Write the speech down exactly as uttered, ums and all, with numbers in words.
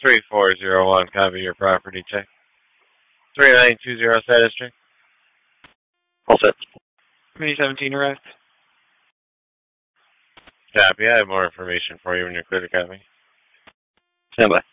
three four zero one, copy your property check. three nine two zero status check. All set. twenty seventeen arrived. Copy. I have more information for you when you're clear to copy. Stand by.